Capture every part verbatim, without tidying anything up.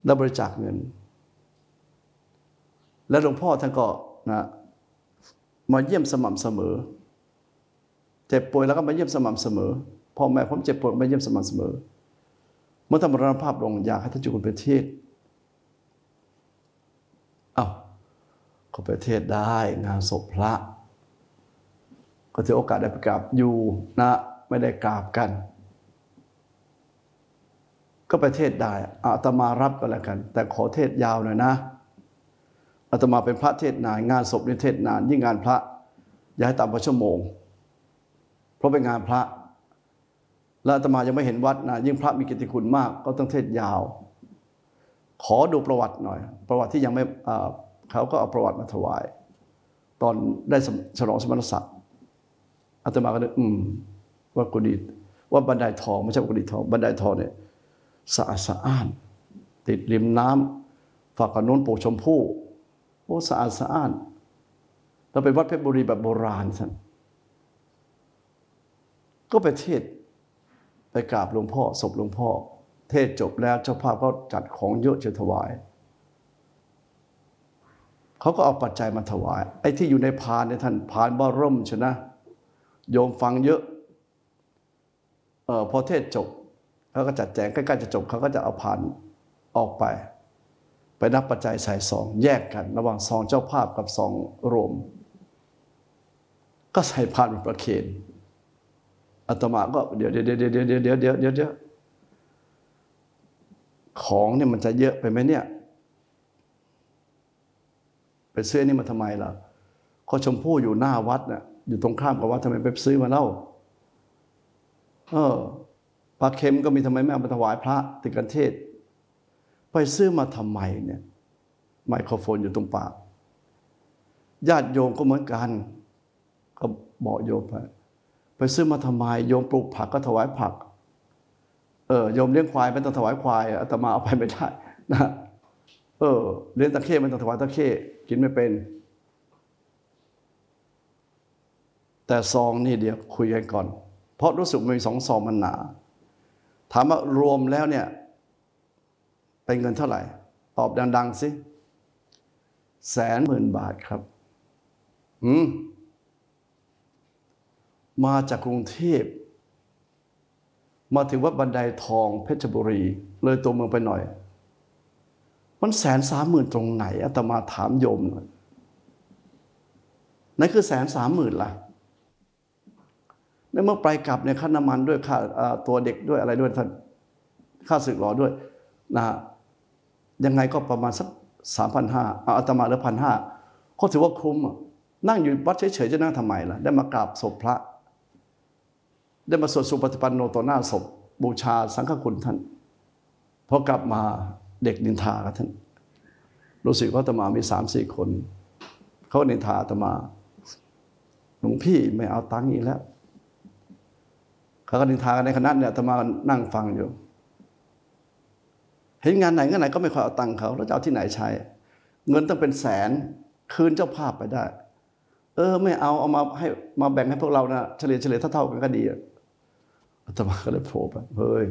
แล้วบริจาคเงินแล้วหลวงพ่อท่านก็นะมาเยี่ยมสม่ำเสมอเจ็บป่วยแล้วก็มาเยี่ยมสม่ำเสมอพ่อแม่ผมเจ็บป่วยมาเยี่ยมสม่ำเสมอเมื่อท่านมรณภาพลงอยากให้ท่านเจ้าคุณไปเทศอ้าวเขาไปเทศได้งานศพพระก็ถือโอกาสได้ไปกราบอยู่นะไม่ได้กราบกันก็ไปเทศได้อาตมารับก็แล้วกันแต่ขอเทศยาวหน่อยนะอาตมาเป็นพระเทศนานงานศพนี่เทศนานยิ่งงานพระอย่าให้ต่ำกว่าชั่วโมงเพราะเป็นงานพระแล้วอาตมายังไม่เห็นวัดนะยิ่งพระมีกิตติคุณมากก็ต้องเทศยาวขอดูประวัติหน่อยประวัติที่ยังไม่เขาก็เอาประวัติมาถวายตอนได้ฉลองสมณศักดิ์อาตมาก็นึกอืมว่ากุฏิว่าบันไดทองไม่ใช่กุฏิทองบันไดทองเนี่ยสะอาดสะอ้านติดริมน้ำฝั่งกันโน้นปลูกชมพู่โอ้สะอาดสะอ้านเราเป็นวัดเพชรบุรีแบบโบราณท่านก็ไปเทศไปกราบหลวงพ่อศพหลวงพ่อเทศจบแล้วเจ้าภาพก็จัดของเยอะจะถวายเขาก็เอาปัจจัยมาถวายไอ้ที่อยู่ในพานเนี่ยท่านพานบ่ร่มชนะโยมฟังเยอะเออพอเทศจบเขาก็จัดแจงใกล้ๆจะจบเขาก็จะเอาพานออกไปไปนับปัจจัยใส่ซองแยกกันระหว่างซองเจ้าภาพกับซองรวมก็ใส่พานประเคนอาตมาก็เดี๋ยวเดี๋ยวเดี๋ยวเดี๋ยวเดี๋ยวเดี๋ยวเดี๋ยวเดี๋ยวเดี๋ยวของเนี่ยมันจะเยอะไปไหมเนี่ยไปซื้อนี่มาทำไมล่ะก็ชมพู่อยู่หน้าวัดน่ะอยู่ตรงข้ามกับวัดทำไมไปซื้อมาเล่าเออปลาเค็มก็มีทำไมไม่เอามาถวายพระติดกันเทศไปซื้อมาทำไมเนี่ยไมโครโฟนอยู่ตรงปากญาติโยมก็เหมือนกันก็บอกโยมไปไปซื้อมาทำไมโยมปลูกผักก็ถวายผักเออโยมเลี้ยงควายไม่ต้องถวายควายอาตมาเอาไปไม่ได้นะเออเลี้ยงตะเข้ไม่ต้องถวายตะเข้กินไม่เป็นแต่ซองนี่เดี๋ยวคุยกันก่อนเพราะรู้สึกมีสองซองมันหนาถามว่ารวมแล้วเนี่ยเป็นเงินเท่าไหร่ตอบดังๆสิแสนหมื่นบาทครับอืมมาจากกรุงเทพมาถึงวัดบันไดทองเพชรบุรีเลยตัวเมืองไปหน่อยมันแสนสามหมื่นตรงไหนอาตมาถามโยมหน่อยนั่นคือแสนสามหมื่นล่ะในเมื่อไปกลับเนี่ยค่าน้ำมันด้วยค่าตัวเด็กด้วยอะไรด้วยท่านค่าสึกหล่อด้วยนะยังไงก็ประมาณสักสามพันห้าอาตมาเหลือพันห้าเขาถือว่าคุ้มนั่งอยู่วัดเฉยๆจะนั่งทำไมล่ะได้มากราบศพพระได้มาสวดสุปฏิปันโนต่อหน้าศพบูชาสังฆคุณท่านพอกลับมาเด็กนินทากับท่านรู้สึกว่าอาตมามีสามสี่คนเขานินทาอาตมาหลวงพี่ไม่เอาตังค์อีกแล้วเขาก็นินทากันในคณะเนี่ยอาตมานั่งฟังอยู่เห็นงานไหนงานไหนก็ไม่ค่อยเอาตังค์เขาแล้วจะเอาที่ไหนใช้เงินต้องเป็นแสนคืนเจ้าภาพไปได้เออไม่เอาเอามาให้มาแบ่งให้พวกเรานะเฉลี่ยเฉลี่ยเท่าๆกันก็ดีอาตมาก็เลยโผล่ไปเฮ้ย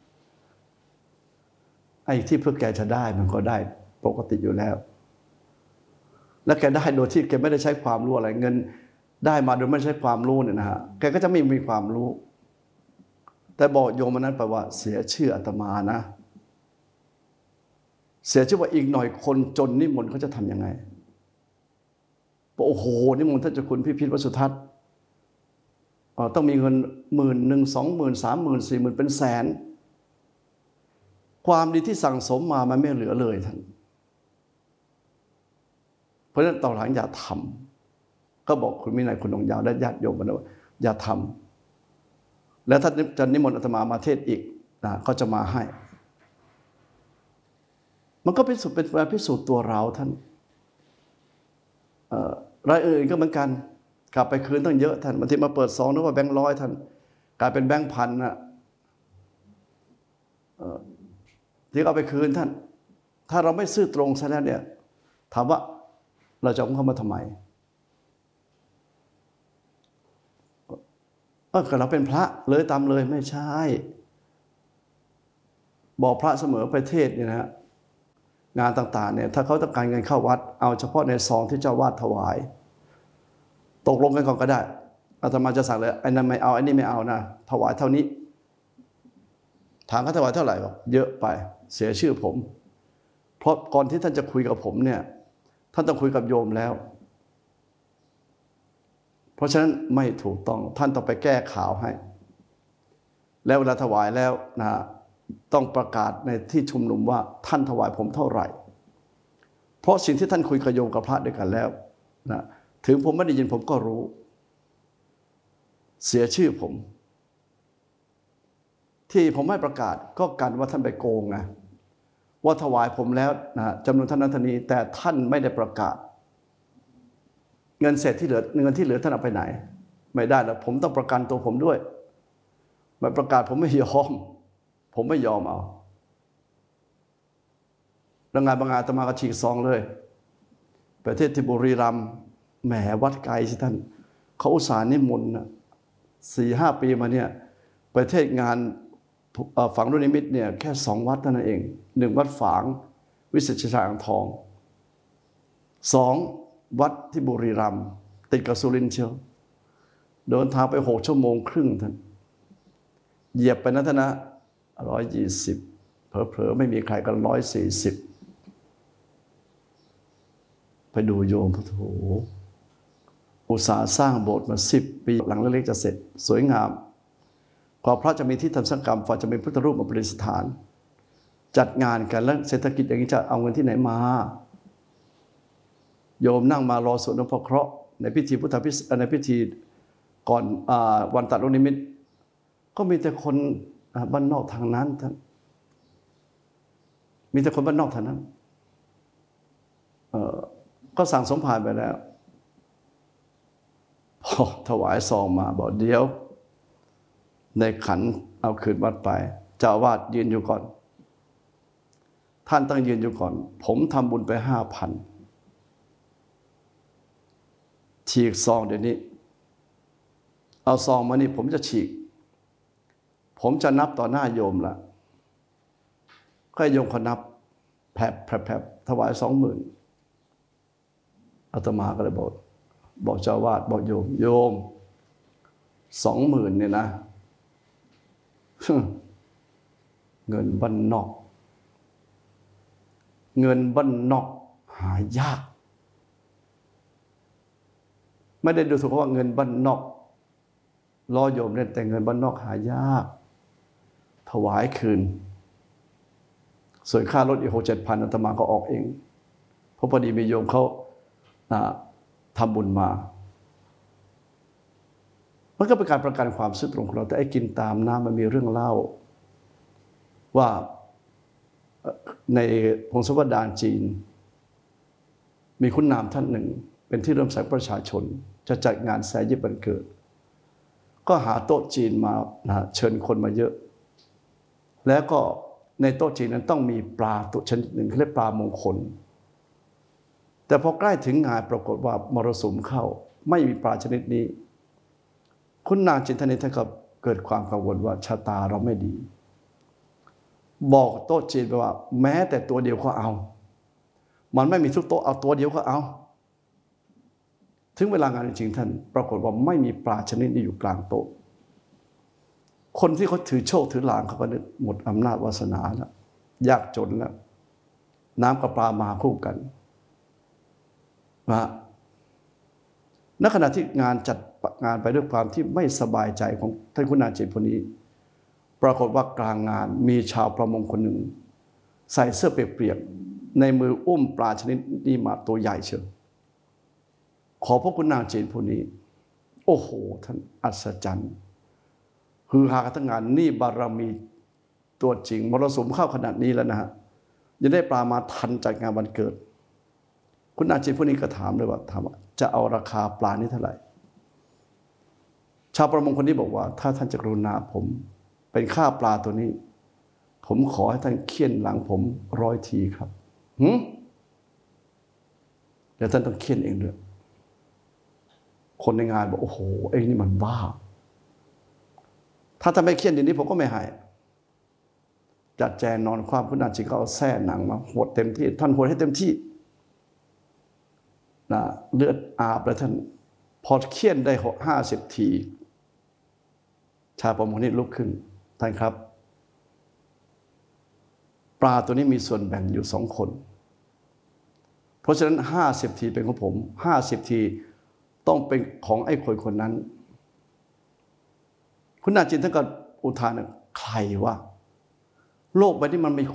ไอ้ที่เพื่อแกจะได้มันก็ได้ปกติอยู่แล้วแล้วแกได้โดยที่แกไม่ได้ใช้ความรู้อะไรเงินได้มาโดยไม่ใช้ความรู้เนี่ยนะฮะแกก็จะไม่มีความรู้แต่บอกโยมนั้นแปลว่าเสียชื่ออาตมานะเสียชื่อว่าอีกหน่อยคนจนนิมนต์เขาจะทำยังไงโอ้โหนิมนต์ท่านเจ้าคุณพิพิธวสุทัศน์ต้องมีเงินหมื่นหนึ่งสองหมื่นสามหมื่นสี่หมื่นเป็นแสนความดีที่สั่งสมมามันไม่เหลือเลยท่านเพราะฉะนั้นต่อหลังอย่าทำก็บอกคุณวินัยคุณดวงยาวและญาติโยมกันว่าอย่าทำแล้วถ้าจะนิมนต์อาตมามาเทศอีกนะก็จะมาให้มันก็เป็นสุดเป็นการพิสูจน์ตัวเราท่านรายอื่นก็เหมือนกันกลับไปคืนตั้งเยอะท่านบางทีมาเปิดซองนึกว่าแบงค์ร้อยท่านกลายเป็นแบงค์พันนะที่เอาไปคืนท่านถ้าเราไม่ซื่อตรงซะแล้วเนี่ยถามว่าเราจะเอาเข้ามาทำไมเออก็เราเป็นพระเลยตามเลยไม่ใช่บอกพระเสมอไปเทศเนี่ยนะฮะงานต่างๆเนี่ยถ้าเขาต้องการเงินเข้าวัดเอาเฉพาะในซองที่เจ้าวาดถวายตกลงกันก่อนก็ได้อาตมาจะสั่งเลยไอ้นั่นไม่เอาไอ้นี่ไม่เอานะถวายเท่านี้ถามเขาถวายเท่าไหร่บอกเยอะไปเสียชื่อผมเพราะก่อนที่ท่านจะคุยกับผมเนี่ยท่านต้องคุยกับโยมแล้วเพราะฉะนั้นไม่ถูกต้องท่านต้องไปแก้ข่าวให้แล้วเวลาถวายแล้วนะต้องประกาศในที่ชุมนุมว่าท่านถวายผมเท่าไหร่เพราะสิ่งที่ท่านคุยกับโยมกับพระด้วยกันแล้วนะถึงผมไม่ได้ยินผมก็รู้เสียชื่อผมที่ผมไม่ประกาศก็กันว่าท่านไปโกงนะว่าถวายผมแล้วนะจำนวนท่านนั้นท่านนี้แต่ท่านไม่ได้ประกาศเงินเศษที่เหลือเงินที่เหลือท่านเอาไปไหนไม่ได้แล้วผมต้องประกันตัวผมด้วยไม่ประกาศผมไม่ยอมผมไม่ยอมเอาแล้วงานบางงานอาตมาก็ฉีกซองเลยประเทศที่บุรีรัมย์แหมวัดไกลสิท่านเขาอุตส่าห์นิมนต์สี่ห้าปีมาเนี่ยประเทศงานฝังลูกนิมิตเนี่ยแค่สองวัดเท่านั้นเองหนึ่งวัดฝางวิสุทธิชัยอ่างทองสองวัดที่บุรีรัมย์ติดกับสุรินทร์เชียวเดินทางไปหกชั่วโมงครึ่งท่านเหยียบไปนะท่านนะร้อยยี่สิบเผลอๆไม่มีใครกันร้อยสี่สิบไปดูโยมพระโถอุตสาห์สร้างโบสถ์มาสิบปีหลังเล็กๆจะเสร็จสวยงามกว่าพระจะมีที่ทำสังฆกรรมฝ่าจะมีพุทธรูปมาประดิษฐานจัดงานกันแล้วเศรษฐกิจอย่างนี้จะเอาเงินที่ไหนมาโยมนั่งมารอสวดนพเคราะห์ในพิธีพุทธพิธีในพิธีก่อนวันตัดลูกนิมิตก็มีแต่คนบ้านนอกทางนั้นท่านมีแต่คนบ้านนอกทางนั้นก็สั่งสมภารไปแล้วพอถวายซองมาบอกเดี๋ยวในขันเอาคืนวัดไปเจ้าอาวาสยืนอยู่ก่อนท่านต้องยืนอยู่ก่อนผมทำบุญไปห้าพันฉีกซองเดี๋ยวนี้เอาซองมานี่ผมจะฉีกผมจะนับต่อหน้าโยมละก็โยมเขานับแผลบแผลบแผลบถวายสองหมื่นอาตมาก็เลยบอกบอกเจ้าวาดบอกโยมโยมสองหมื่นเนี่ยนะเงินบ้านนอกเงินบ้านนอกหายากไม่ได้ดูถูกว่าเงินบ้านนอกล้อโยมเล่นแต่เงินบ้านนอกหายากถวายคืนส่วนค่ารถอีกหกเจ็ดพันอาตมาก็ออกเองเพราะพอดีมีโยมเขาทำบุญมามันก็เป็นการประกันความซื่อตรงของเราแต่ไอ้กินตามน้ำมันมีเรื่องเล่าว่าในพงศาวดารจีนมีคุณนามท่านหนึ่งเป็นที่เริ่มใส่ประชาชนจะจัดงานแสยิบวันเกิดก็หาโต๊ะจีนมานะเชิญคนมาเยอะแล้วก็ในโต๊ะจีนนั้นต้องมีปลาตัวชนิดหนึ่งเรียกปลามงคลแต่พอใกล้ถึงงานปรากฏว่ามรสุมเข้าไม่มีปลาชนิดนี้คุณนางจินทนิท่านก็เกิดความกังวลว่าชะตาเราไม่ดีบอกโต๊ะจีนไปว่าแม้แต่ตัวเดียวก็เอามันไม่มีทุกโต๊ะเอาตัวเดียวก็เอาถึงเวลางานจริงๆท่านปรากฏว่าไม่มีปลาชนิดนี้อยู่กลางโต๊ะคนที่เขาถือโชคถือลางเขาก็นึกหมดอำนาจวาสนาแล้วยากจนแล้วน้ำกับปลามาคู่กันนะณขณะที่งานจัดงานไปด้วยความที่ไม่สบายใจของท่านคุณนางจิตคนนี้ปรากฏว่ากลางงานมีชาวประมงคนหนึ่งใส่เสื้อเปียกๆในมืออุ้มปลาชนิดนี้มาตัวใหญ่เชียวขอพระคุณนางจีนผู้นี้โอ้โหท่านอัศจรรย์ฮือฮากันทั้งงานนี่บารมีตัวจริงมรสุมเข้าขนาดนี้แล้วนะฮะยังได้ปลามาทันจัดงานวันเกิดคุณนางจีนผู้นี้ก็ถามเลยว่าถามว่าจะเอาราคาปลานี้เท่าไหร่ชาวประมงคนนี้บอกว่าถ้าท่านจะกรุณาผมเป็นค่าปลาตัวนี้ผมขอให้ท่านเคี่ยนหลังผมร้อยทีครับหืมเดี๋ยวท่านต้องเคี่ยนเองด้วยคนในงานบอกโอ้โหเองนี่มันบ้าถ้าท่านไม่เคี่ยนเดี๋ยวนี้ผมก็ไม่ให้จัดแจงนอนความคุณนาจิก็เอาแส้หนังมาหดเต็มที่ท่านหดให้เต็มที่นะเลือดอาบแล้วท่านพอเคี่ยนได้ห้าสิบทีชายประมงนี่ลุกขึ้นท่านครับปลาตัวนี้มีส่วนแบ่งอยู่สองคนเพราะฉะนั้นห้าสิบทีเป็นของผมห้าสิบทีต้องเป็นของไอ้คนคนนั้นคุณนาจินท่านก็อุทานใครวะโลกใบนี้มันมี